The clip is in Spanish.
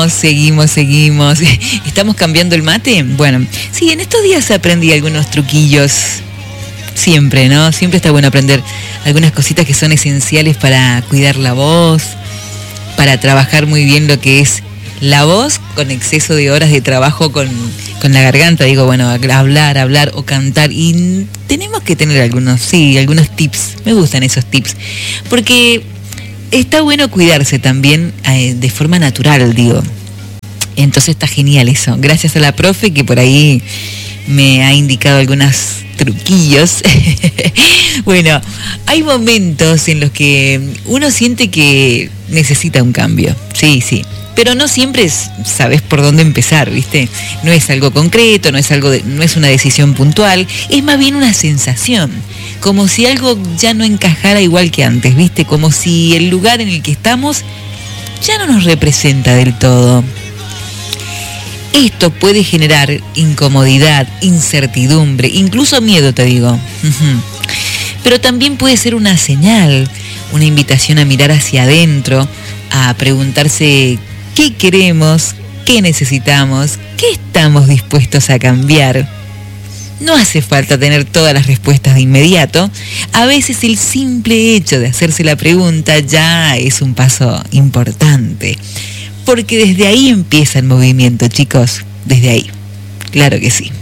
seguimos. ¿Estamos cambiando el mate? Bueno, sí, en estos días aprendí algunos truquillos. Siempre, ¿no? Siempre está bueno aprender algunas cositas que son esenciales para cuidar la voz, para trabajar muy bien lo que es la voz con exceso de horas de trabajo con la garganta. Digo, bueno, hablar o cantar. Y tenemos que tener algunos tips. Me gustan esos tips. Porque está bueno cuidarse también de forma natural, digo. Entonces está genial eso. Gracias a la profe que por ahí me ha indicado algunos truquillos. Bueno, hay momentos en los que uno siente que necesita un cambio. Sí. Pero no siempre sabes por dónde empezar, ¿viste? No es algo concreto, no es una decisión puntual, es más bien una sensación. Como si algo ya no encajara igual que antes, ¿viste? Como si el lugar en el que estamos ya no nos representa del todo. Esto puede generar incomodidad, incertidumbre, incluso miedo, te digo. Pero también puede ser una señal, una invitación a mirar hacia adentro, a preguntarse qué queremos, qué necesitamos, qué estamos dispuestos a cambiar. No hace falta tener todas las respuestas de inmediato. A veces el simple hecho de hacerse la pregunta ya es un paso importante. Porque desde ahí empieza el movimiento, chicos. Desde ahí. Claro que sí.